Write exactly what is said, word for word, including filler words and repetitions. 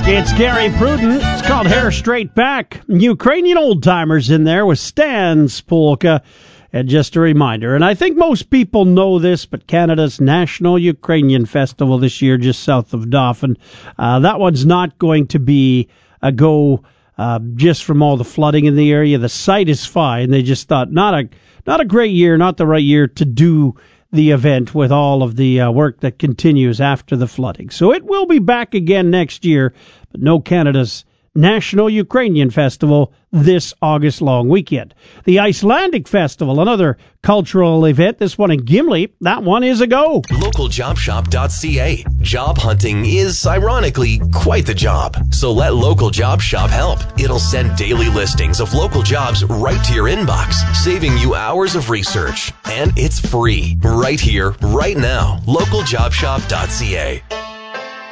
It's Gary Pruden. It's called Hair Straight Back. Ukrainian old-timers in there with Stan's Polka. And just a reminder, and I think most people know this, but Canada's National Ukrainian Festival this year, just south of Dauphin, uh, that one's not going to be a go uh, just from all the flooding in the area. The site is fine. They just thought not a not a great year, not the right year to do the event with all of the uh, work that continues after the flooding. So it will be back again next year, but no Canada's National Ukrainian Festival this August long weekend. The Icelandic Festival, another cultural event, this one in Gimli, that one is a go. local job shop dot c a. Job hunting is, ironically, quite the job. So let Local Job Shop help. It'll send daily listings of local jobs right to your inbox, saving you hours of research. And it's free, right here, right now. local job shop dot c a.